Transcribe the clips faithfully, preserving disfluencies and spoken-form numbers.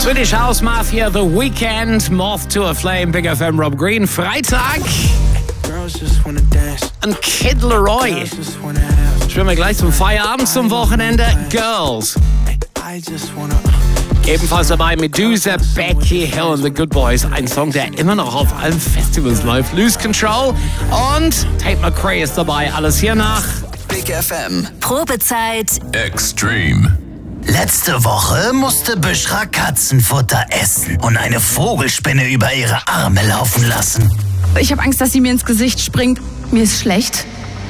Swedish House Mafia, The Weeknd, Moth to a Flame, Big F M, Rob Green. Freitag. Und Kid Laroi. Spielen wir gleich zum Feierabend, zum Wochenende. Girls. Ebenfalls dabei Medusa, Becky Hill und The Good Boys. Ein Song, der immer noch auf allen Festivals läuft. Lose Control und Tate McRae ist dabei. Alles hier nach Big F M. Probezeit Extreme. Letzte Woche musste Büschra Katzenfutter essen und eine Vogelspinne über ihre Arme laufen lassen. Ich habe Angst, dass sie mir ins Gesicht springt. Mir ist schlecht.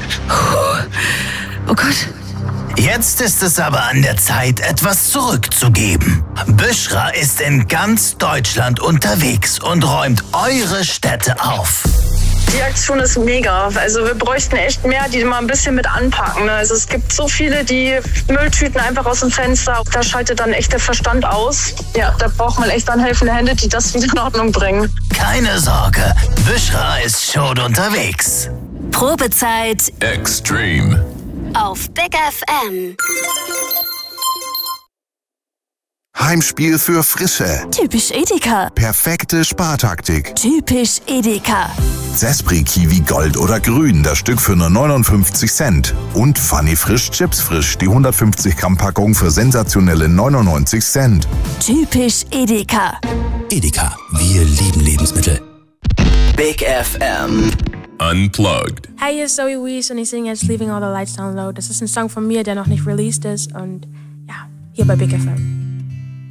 Oh Gott. Jetzt ist es aber an der Zeit, etwas zurückzugeben. Büschra ist in ganz Deutschland unterwegs und räumt eure Städte auf. Die Aktion ist mega. Also wir bräuchten echt mehr, die mal ein bisschen mit anpacken. Also es gibt so viele, die Mülltüten einfach aus dem Fenster. Da schaltet dann echt der Verstand aus. Ja, da braucht man echt dann helfende Hände, die das wieder in Ordnung bringen. Keine Sorge, Büschra ist schon unterwegs. Probezeit Extreme. auf Big F M. Heimspiel für Frische. Typisch Edeka. Perfekte Spartaktik. Typisch Edeka. Zespri Kiwi Gold oder Grün, das Stück für nur neunundfünfzig Cent. Und Funny Frisch Chips Frisch, die hundertfünfzig Gramm Packung für sensationelle neunundneunzig Cent. Typisch Edeka. Edeka, wir lieben Lebensmittel. Big F M. Unplugged. Hey, hier ist Zoe Wees und ich singe jetzt Leaving All the Lights Down Low. Das ist ein Song von mir, der noch nicht released ist und ja, hier bei Big F M.